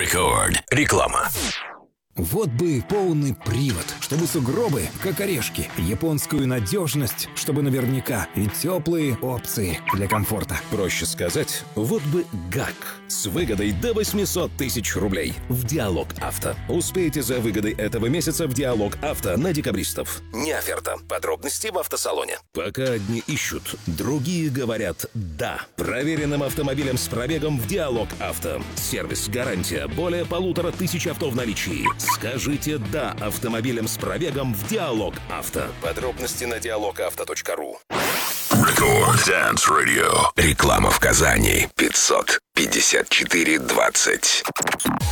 Рекорд. Реклама. Вот бы полный привод, чтобы сугробы, как орешки, японскую надежность, чтобы наверняка, и теплые опции для комфорта. Проще сказать, вот бы ГАК с выгодой до 800 тысяч рублей в Диалог Авто. Успейте за выгодой этого месяца в Диалог Авто на декабристов. Не оферта. Подробности в автосалоне. Пока одни ищут, другие говорят «да». Проверенным автомобилем с пробегом в Диалог Авто. Сервис, гарантия, более 1500 авто в наличии. Скажите «да» автомобилям с пробегом в Диалог Авто. Подробности на dialogauto.ru. Рекорд Dance Radio. Реклама в Казани. 554-20.